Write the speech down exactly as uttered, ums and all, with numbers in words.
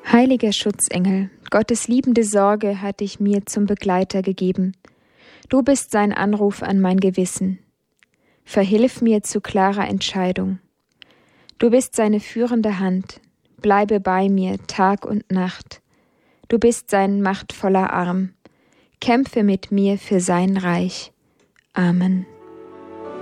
Heiliger Schutzengel, Gottes liebende Sorge hat dich mir zum Begleiter gegeben. Du bist sein Anruf an mein Gewissen. Verhilf mir zu klarer Entscheidung. Du bist seine führende Hand, bleibe bei mir Tag und Nacht. Du bist sein machtvoller Arm, kämpfe mit mir für sein Reich. Amen.